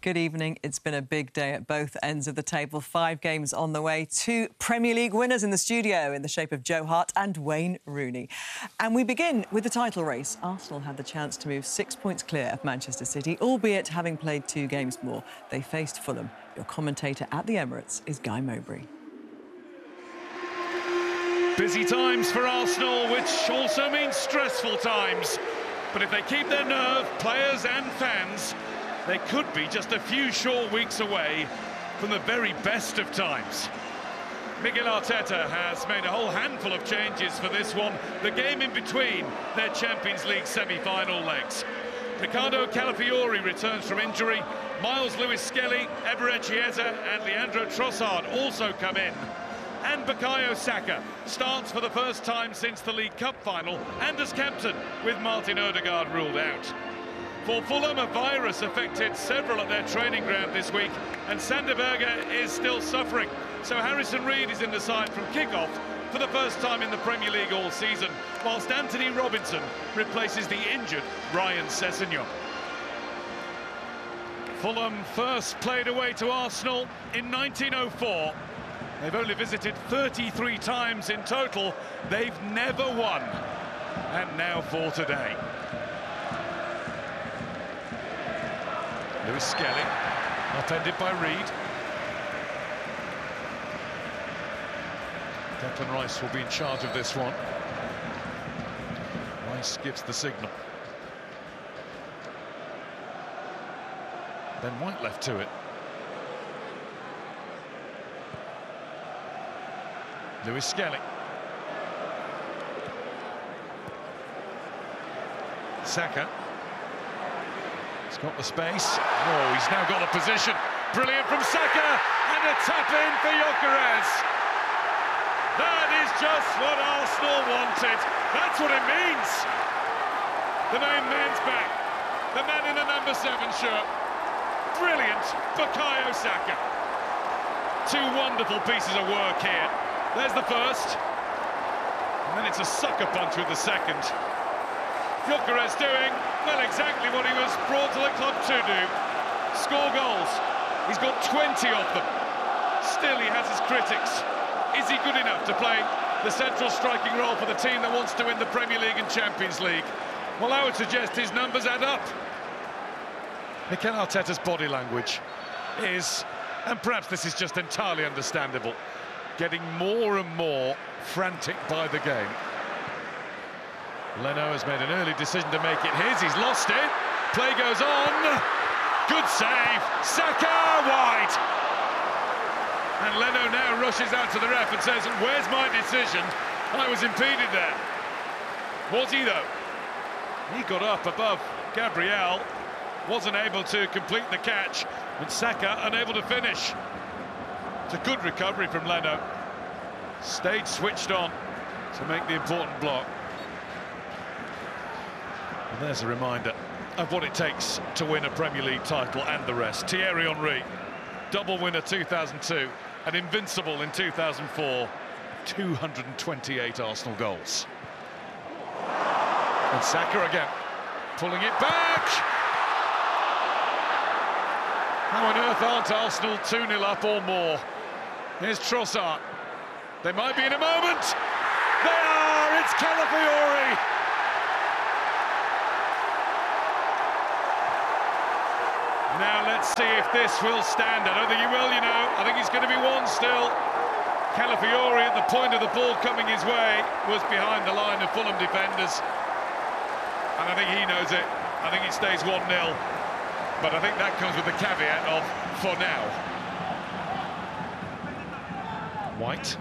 Good evening. It's been a big day at both ends of the table. 5 games on the way. 2 Premier League winners in the studio in the shape of Joe Hart and Wayne Rooney. And we begin with the title race. Arsenal had the chance to move 6 points clear of Manchester City, albeit having played 2 games more. They faced Fulham. Your commentator at the Emirates is Guy Mowbray. Busy times for Arsenal, which also means stressful times. But if they keep their nerve, players and fans, they could be just a few short weeks away from the very best of times. Mikel Arteta has made a whole handful of changes for this one, the game in between their Champions League semi-final legs. Riccardo Calafiori returns from injury, Miles Lewis-Skelly, Eberechi Chiesa and Leandro Trossard also come in. And Bukayo Saka starts for the first time since the League Cup final and as captain, with Martin Odegaard ruled out. For Fulham, a virus affected several at their training ground this week, and Sander Berge is still suffering. So Harrison Reed is in the side from kick-off for the first time in the Premier League all season, whilst Anthony Robinson replaces the injured Ryan Sessegnon. Fulham first played away to Arsenal in 1904. They've only visited 33 times in total. They've never won. And now for today. Lewis-Skelly, upended by Reed. Declan Rice will be in charge of this one. Rice gives the signal. Ben White left to it. Lewis-Skelly. Saka. He's got the space. Oh, he's now got the position. Brilliant from Saka, and a tap-in for Gyökeres. That is just what Arsenal wanted. That's what it means. The main man's back. The man in the number 7 shirt. Brilliant, Bukayo Saka. 2 wonderful pieces of work here. There's the first, and then it's a sucker punch with the second. Gyökeres doing, well, exactly what he was brought to the club to do. Score goals. He's got 20 of them. Still, he has his critics. Is he good enough to play the central striking role for the team that wants to win the Premier League and Champions League? Well, I would suggest his numbers add up. Mikel Arteta's body language is, and perhaps this is just entirely understandable, getting more and more frantic by the game. Leno has made an early decision to make it his. He's lost it. Play goes on. Good save. Saka wide. And Leno now rushes out to the ref and says, "Where's my decision? I was impeded there." Was he, though? He got up above Gabriel. Wasn't able to complete the catch. And Saka unable to finish. It's a good recovery from Leno. Stage switched on to make the important block. And there's a reminder of what it takes to win a Premier League title and the rest. Thierry Henry, double winner 2002, and invincible in 2004. 228 Arsenal goals. And Saka again, pulling it back. How on earth aren't Arsenal 2-0 up or more? Here's Trossard. They might be in a moment. They are! It's Calafiori! Now let's see if this will stand. I don't think he will, you know. I think he's going to be one still. Calafiori at the point of the ball coming his way was behind the line of Fulham defenders. And I think he knows it. I think it stays 1-0. But I think that comes with the caveat of, for now. White.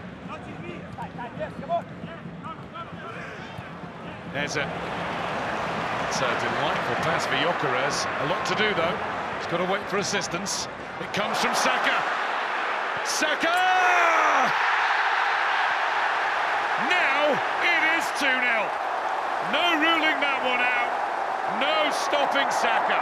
There's it's a delightful pass for Gyökeres. A lot to do, though. He's got to wait for assistance. It comes from Saka. Saka! Now it is 2-0. No ruling that one out. No stopping Saka.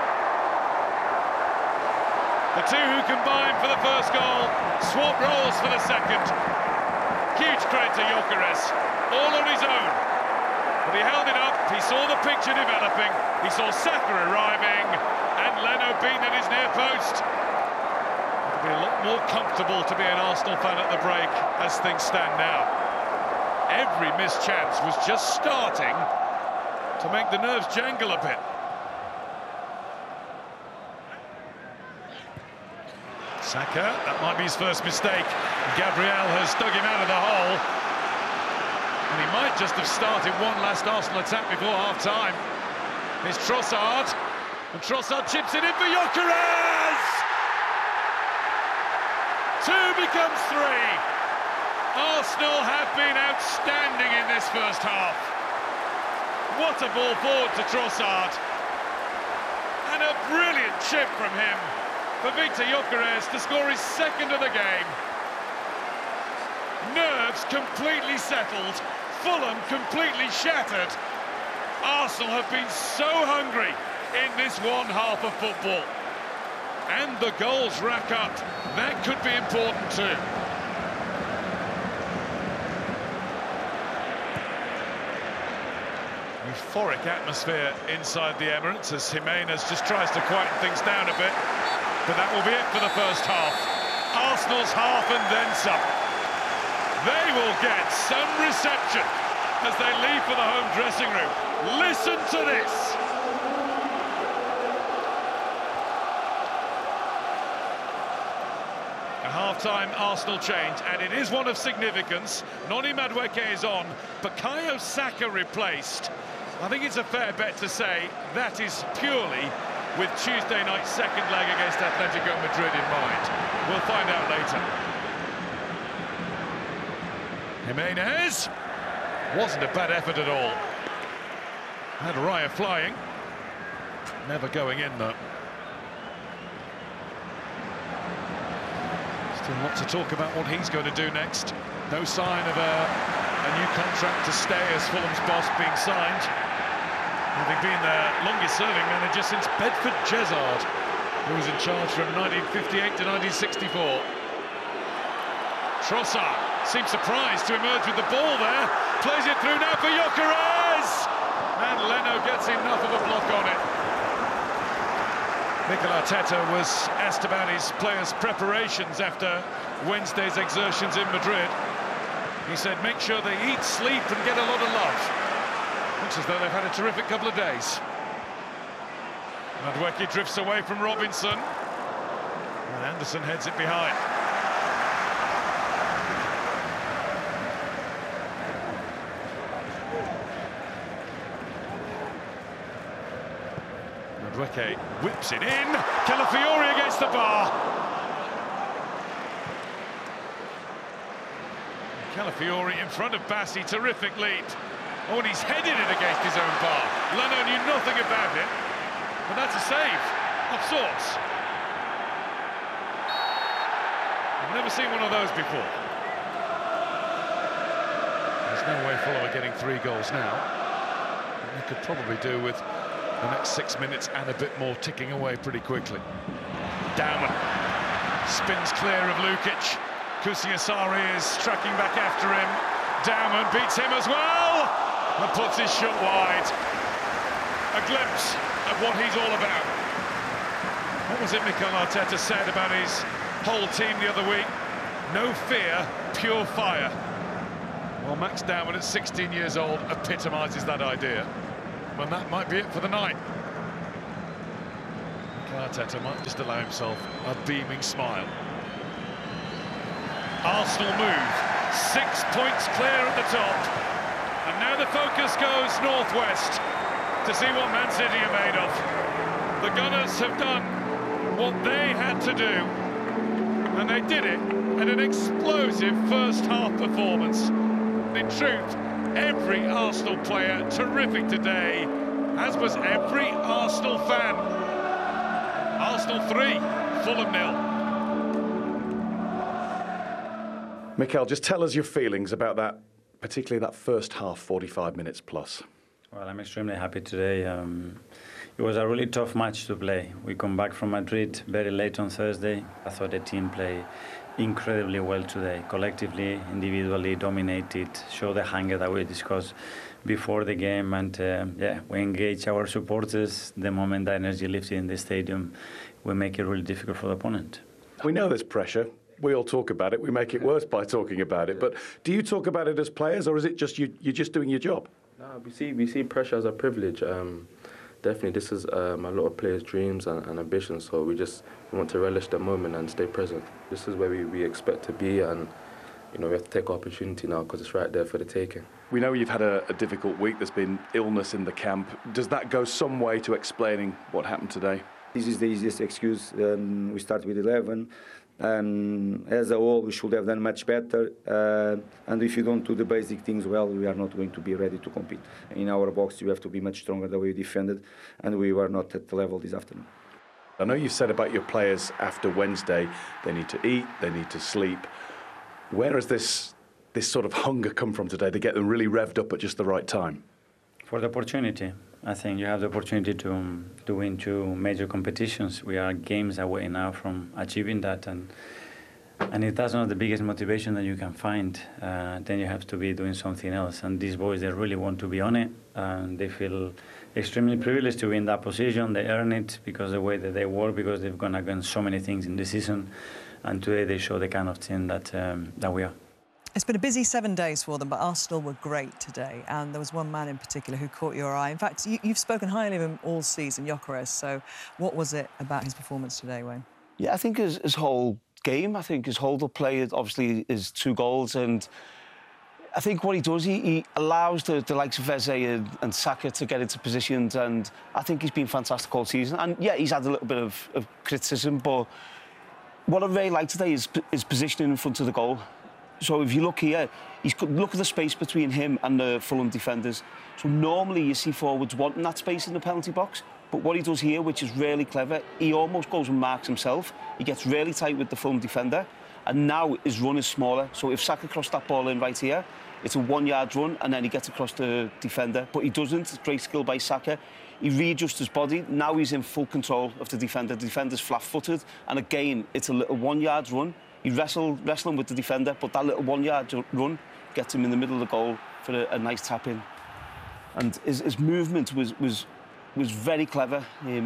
The two who combined for the first goal swap roles for the second. Huge credit to Gyökeres, all on his own. But he held it up, he saw the picture developing, he saw Saka arriving, and Leno beaten at his near post. It'll be a lot more comfortable to be an Arsenal fan at the break as things stand now. Every missed chance was just starting to make the nerves jangle a bit. Saka, that might be his first mistake. Gabriel has dug him out of the hole. And he might just have started one last Arsenal attack before half-time. Here's Trossard. And Trossard chips it in for Gyökeres! 2 becomes 3. Arsenal have been outstanding in this first half. What a ball forward to Trossard. And a brilliant chip from him for Victor Gyökeres to score his second of the game. Nerves completely settled, Fulham completely shattered. Arsenal have been so hungry in this one half of football. And the goals rack up. That could be important too. Euphoric atmosphere inside the Emirates as Jimenez just tries to quieten things down a bit. But that will be it for the first half. Arsenal's half and then some. They will get some reception as they leave for the home dressing room. Listen to this. A half-time Arsenal change, and it is one of significance. Noni Madueke is on, Bukayo Saka replaced. I think it's a fair bet to say that is purely with Tuesday night's second leg against Atletico Madrid in mind. We'll find out later. Jimenez. Wasn't a bad effort at all. Had Raya flying. Never going in, though. Still lots to talk about what he's going to do next. No sign of a new contract to stay as Fulham's boss being signed. Having been their longest-serving manager since Bedford Jezard, who was in charge from 1958 to 1964. Trossard seems surprised to emerge with the ball there. Plays it through now for Gyökeres! And Leno gets enough of a block on it. Mikel Arteta was asked about his players' preparations after Wednesday's exertions in Madrid. He said, make sure they eat, sleep and get a lot of love. Looks as though they've had a terrific couple of days. Madueke drifts away from Robinson. And Anderson heads it behind. Madueke whips it in. Calafiori against the bar. Calafiori in front of Bassi, terrific lead. Oh, and he's headed it against his own bar. Leno knew nothing about it, but that's a save of sorts. I've never seen one of those before. There's no way Fulham are getting 3 goals now. They could probably do with the next 6 minutes and a bit more ticking away pretty quickly. Daumann spins clear of Lukic. Kusiasari is tracking back after him. Daumann beats him as well and puts his shot wide. A glimpse of what he's all about. What was it Mikel Arteta said about his whole team the other week? No fear, pure fire. Well, Max Daumann at 16 years old epitomises that idea. Well, that might be it for the night. Mikel Arteta might just allow himself a beaming smile. Arsenal move, 6 points clear at the top. And now the focus goes northwest to see what Man City are made of. The Gunners have done what they had to do, and they did it in an explosive first-half performance. In truth, every Arsenal player terrific today, as was every Arsenal fan. Arsenal 3, Fulham 0. Mikel, just tell us your feelings about that, particularly that first half, 45 minutes plus. Well, I'm extremely happy today. It was a really tough match to play. We come back from Madrid very late on Thursday. I thought the team played incredibly well today. Collectively, individually, dominated, show the hunger that we discussed before the game, and yeah, we engage our supporters. The moment the energy lifts in the stadium, we make it really difficult for the opponent. We know there's pressure. We all talk about it. We make it worse by talking about it. But do you talk about it as players, or is it just you're just doing your job? No, we see pressure as a privilege. Definitely, this is a lot of players' dreams and ambitions. So we want to relish the moment and stay present. This is where we expect to be, and we have to take our opportunity now because it's right there for the taking. We know you've had a difficult week. There's been illness in the camp. Does that go some way to explaining what happened today? This is the easiest excuse. We start with 11. As a whole, we should have done much better. And if you don't do the basic things well, we are not going to be ready to compete. In our box, you have to be much stronger than we defended, and we were not at the level this afternoon. I know you said about your players after Wednesday, they need to eat, they need to sleep. Where has this sort of hunger come from today to get them really revved up at just the right time? For the opportunity. I think you have the opportunity to win 2 major competitions. We are games away now from achieving that, and if that's not the biggest motivation that you can find, then you have to be doing something else. And these boys, they really want to be on it, and they feel extremely privileged to be in that position. They earn it because of the way that they work, because they've gone against so many things in the season, and today they show the kind of team that we are. It's been a busy 7 days for them, but Arsenal were great today, and there was one man in particular who caught your eye. In fact, you've spoken highly of him all season, Gyökeres. So what was it about his performance today, Wayne? Yeah, I think his whole game, I think his hold-up play, obviously, is 2 goals, and I think what he does, he allows the likes of Eze and Saka to get into positions, and I think he's been fantastic all season. And, yeah, he's had a little bit of criticism, but what I really like today is his positioning in front of the goal. So if you look here, look at the space between him and the Fulham defenders. So normally you see forwards wanting that space in the penalty box, but what he does here, which is really clever, he almost goes and marks himself. He gets really tight with the Fulham defender, and now his run is smaller. So if Saka crossed that ball in right here, it's a 1-yard run, and then he gets across the defender. But he doesn't. It's great skill by Saka. He readjusts his body. Now he's in full control of the defender. The defender's flat-footed, and again, it's a little 1-yard run. He wrestling with the defender, but that little 1-yard run gets him in the middle of the goal for a nice tap-in. And his movement was very clever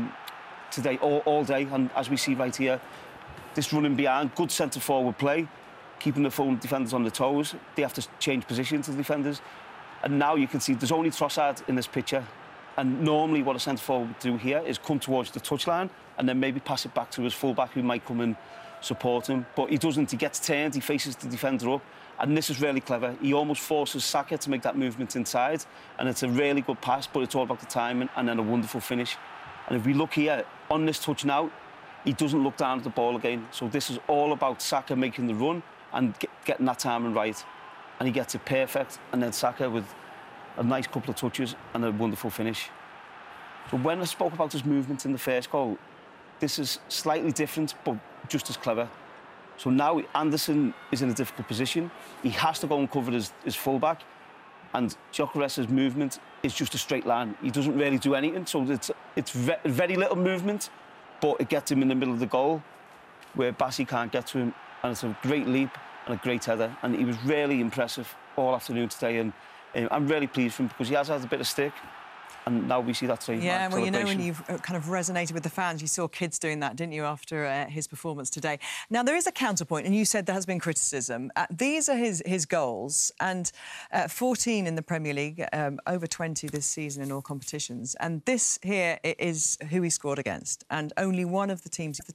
today, all day. And as we see right here, this running behind, good centre-forward play, keeping the Fulham defenders on the toes. They have to change position to the defenders. And now you can see there's only Trossard in this picture. And normally what a centre-forward would do here is come towards the touchline and then maybe pass it back to his full-back who might come and support him, but he doesn't. He gets turned, he faces the defender up, and this is really clever. He almost forces Saka to make that movement inside, and it's a really good pass, but it's all about the timing and then a wonderful finish. And if we look here, on this touch now, he doesn't look down at the ball again. So this is all about Saka making the run and getting that timing right. And he gets it perfect, and then Saka with a nice couple of touches and a wonderful finish. So when I spoke about his movement in the first goal, this is slightly different, but just as clever. So now Anderson is in a difficult position. He has to go and cover his full-back, and Gyökeres' movement is just a straight line. He doesn't really do anything, so it's very little movement, but it gets him in the middle of the goal, where Bassey can't get to him, and it's a great leap and a great header, and he was really impressive all afternoon today, and I'm really pleased for him because he has had a bit of stick. And now we see that same Yeah, well, you know, when you've kind of resonated with the fans, you saw kids doing that, didn't you, after his performance today? Now, there is a counterpoint, and you said there has been criticism. These are his goals, and 14 in the Premier League, over 20 this season in all competitions. And this here is who he scored against. And only one of the teams